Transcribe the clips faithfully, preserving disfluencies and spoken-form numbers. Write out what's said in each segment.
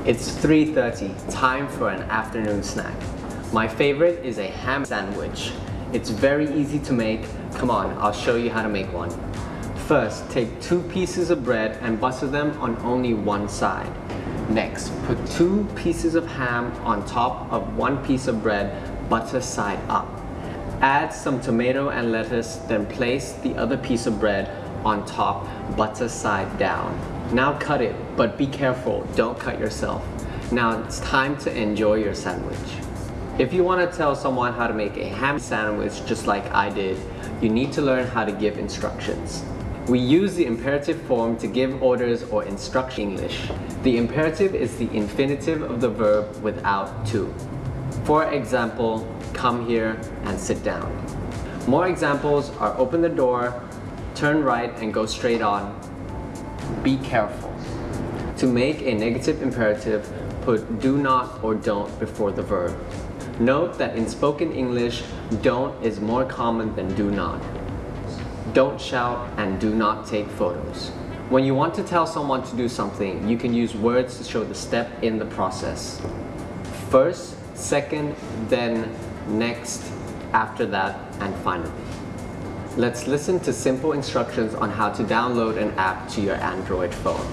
It's three thirty, time for an afternoon snack. My favorite is a ham sandwich. It's very easy to make. Come on, I'll show you how to make one. First, take two pieces of bread and butter them on only one side. Next, put two pieces of ham on top of one piece of bread, butter side up. Add some tomato and lettuce, then place the other piece of bread on top, butter side down. Now cut it, but be careful, don't cut yourself. Now it's time to enjoy your sandwich. If you want to tell someone how to make a ham sandwich just like I did, you need to learn how to give instructions. We use the imperative form to give orders or instruct English. The imperative is the infinitive of the verb without to. For example, come here and sit down. More examples are open the door, turn right and go straight on. Be careful. To make a negative imperative, put do not or don't before the verb. Note that in spoken English, don't is more common than do not. Don't shout and do not take photos. When you want to tell someone to do something, you can use words to show the step in the process. First, second, then, next, after that, and finally. Let's listen to simple instructions on how to download an app to your Android phone.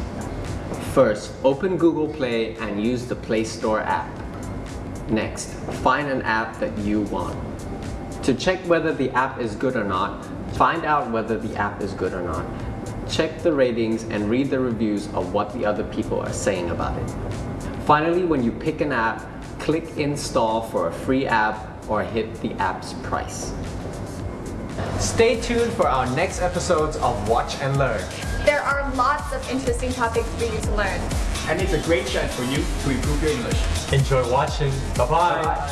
First, open Google Play and use the Play Store app. Next, find an app that you want. To check whether the app is good or not, find out whether the app is good or not. Check the ratings and read the reviews of what the other people are saying about it. Finally, when you pick an app, click Install for a free app or hit the app's price. Stay tuned for our next episodes of Watch and Learn. There are lots of interesting topics for you to learn. And it's a great chance for you to improve your English. Enjoy watching. Bye-bye. Bye-bye.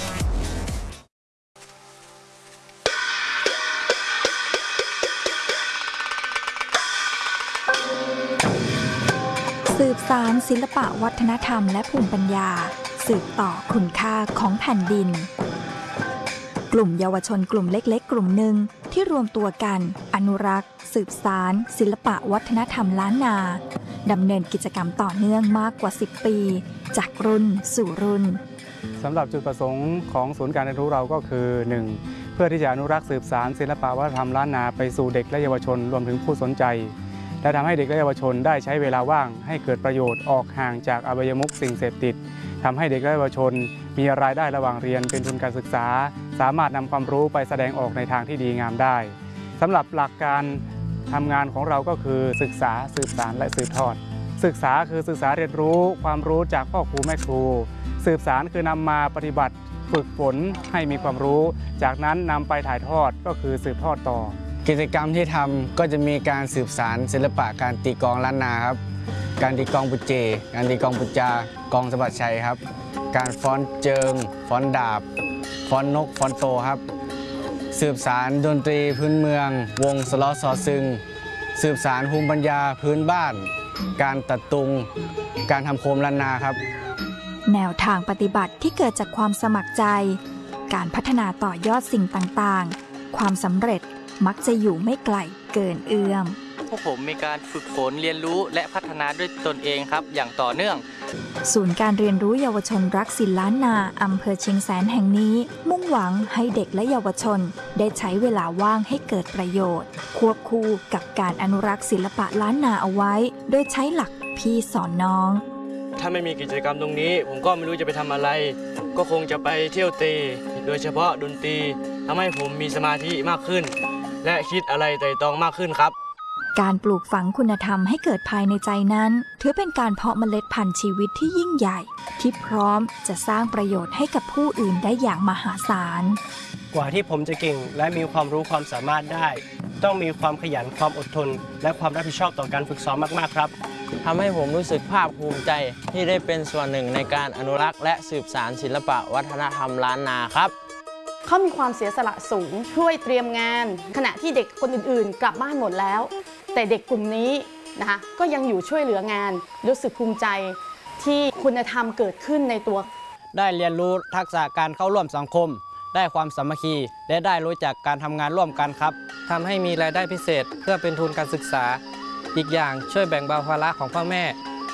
สืบสานศิลปะวัฒนธรรมและภูมิปัญญาสืบต่อคุณค่าของแผ่นดินกลุ่มเยาวชนกลุ่มเล็กๆกลุ่มหนึ่งที่รวมตัวกันอนุรักษ์สืบสานศิลปะวัฒนธรรมล้านนาดำเนินกิจกรรมต่อเนื่องมากกว่าสิบปีจากรุ่นสู่รุ่นสำหรับจุดประสงค์ของศูนย์การเรียนรู้เราก็คือ หนึ่ง เพื่อที่จะอนุรักษ์สืบสานศิลปะวัฒนธรรมล้านนาไปสู่เด็กและเยาวชนรวมถึงผู้สนใจและทำให้เด็กและเยาวชนได้ใช้เวลาว่างให้เกิดประโยชน์ออกห่างจากอบายมุขสิ่งเสพติดทำให้เด็กและเยาวชนมีรายได้ระหว่างเรียนเป็นทุนการศึกษาสามารถนำความรู้ไปแสดงออกในทางที่ดีงามได้สำหรับหลักการทำงานของเราก็คือศึกษาสืบสานและสืบทอดศึกษาคือศึกษาเรียนรู้ความรู้จากพ่อครูแม่ครูสืบสานคือนำมาปฏิบัติฝึกฝนให้มีความรู้จากนั้นนำไปถ่ายทอดก็คือสืบทอดต่อกิจกรรมที่ทำก็จะมีการสืบสานศิลปะการตีกลองล้านนาครับการตีกลองปุจเจการตีกลองปุจจากลองสะบัดชัยครับการฟ้อนเจิงฟ้อนดาบฟ้อนนกฟ้อนโตครับสืบสานดนตรีพื้นเมืองวงสล้อซอซึงสืบสานภูมิปัญญาพื้นบ้านการตัดตุงการทำโคมล้านนาครับแนวทางปฏิบัติที่เกิดจากความสมัครใจการพัฒนาต่อยอดสิ่งต่างๆความสำเร็จมักจะอยู่ไม่ไกลเกินเอื้อมพวกผมมีการฝึกฝนเรียนรู้และพัฒนาด้วยตนเองครับอย่างต่อเนื่องศูนย์การเรียนรู้เยาวชนรักศิลป์ล้านนาอำเภอเชียงแสนแห่งนี้มุ่งหวังให้เด็กและเยาวชนได้ใช้เวลาว่างให้เกิดประโยชน์ควบคู่กับการอนุรักษ์ศิลปะล้านนาเอาไว้โดยใช้หลักพี่สอนน้องถ้าไม่มีกิจกรรมตรงนี้ผมก็ไม่รู้จะไปทำอะไรก็คงจะไปเที่ยวเตะโดยเฉพาะดนตรีทำให้ผมมีสมาธิมากขึ้นและคิดอะไรไตร่ตรองมากขึ้นครับการปลูกฝังคุณธรรมให้เกิดภายในใจนั้นถือเป็นการเพาะเมล็ดพันธุ์ชีวิตที่ยิ่งใหญ่ที่พร้อมจะสร้างประโยชน์ให้กับผู้อื่นได้อย่างมหาศาลกว่าที่ผมจะเก่งและมีความรู้ความสามารถได้ต้องมีความขยันความอดทนและความรับผิดชอบต่อการฝึกซ้อมมากๆครับทำให้ผมรู้สึกภาคภูมิใจที่ได้เป็นส่วนหนึ่งในการอนุรักษ์และสืบสานศิลปะวัฒนธรรมล้านนาครับเขามีความเสียสละสูงช่วยเตรียมงานขณะที่เด็กคนอื่นๆกลับบ้านหมดแล้วแต่เด็กกลุ่มนี้นะคะก็ยังอยู่ช่วยเหลืองานรู้สึกภูมิใจที่คุณธรรมเกิดขึ้นในตัวได้เรียนรู้ทักษะการเข้าร่วมสังคมได้ความสามัคคีและได้รู้จักการทำงานร่วมกันครับทำให้มีรายได้พิเศษเพื่อเป็นทุนการศึกษาอีกอย่างช่วยแบ่งเบาภาระของพ่อแม่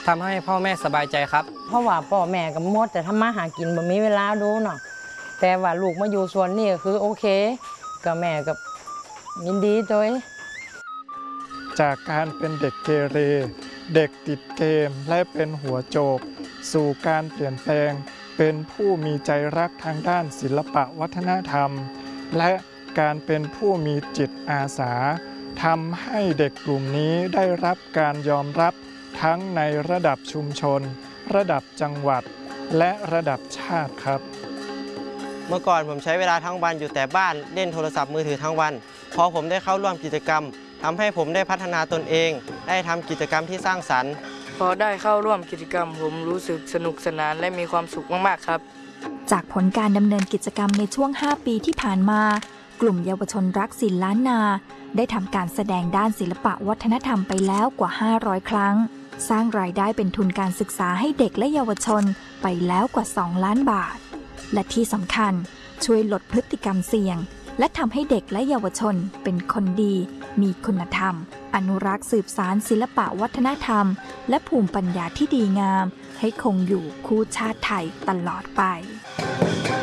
ทำให้พ่อแม่สบายใจครับเพราะว่าพ่อแม่ก็หมดแต่ทำมาหากินบ่มีเวลาดูเนาะแต่ว่าลูกมาอยู่ส่วนนี้ก็คือโอเคก็แม่ก็ยินดีด้วยจากการเป็นเด็กเกเรเด็กติดเกมและเป็นหัวโจกสู่การเปลี่ยนแปลงเป็นผู้มีใจรักทางด้านศิลปะวัฒนธรรมและการเป็นผู้มีจิตอาสาทำให้เด็กกลุ่มนี้ได้รับการยอมรับทั้งในระดับชุมชนระดับจังหวัดและระดับชาติครับเมื่อก่อนผมใช้เวลาทั้งวันอยู่แต่บ้านเล่นโทรศัพท์มือถือทั้งวันพอผมได้เข้าร่วมกิจกรรมทำให้ผมได้พัฒนาตนเองได้ทำกิจกรรมที่สร้างสรรค์พอได้เข้าร่วมกิจกรรมผมรู้สึกสนุกสนานและมีความสุขมากๆครับจากผลการดำเนินกิจกรรมในช่วงห้าปีที่ผ่านมากลุ่มเยาวชนรักศิลป์ล้านนาได้ทำการแสดงด้านศิลปะวัฒนธรรมไปแล้วกว่าห้าร้อยครั้งสร้างรายได้เป็นทุนการศึกษาให้เด็กและเยาวชนไปแล้วกว่าสองล้านบาทและที่สำคัญช่วยลดพฤติกรรมเสี่ยงและทำให้เด็กและเยาวชนเป็นคนดีมีคุณธรรมอนุรักษ์สืบสานศิลปะวัฒนธรรมและภูมิปัญญาที่ดีงามให้คงอยู่คู่ชาติไทยตลอดไป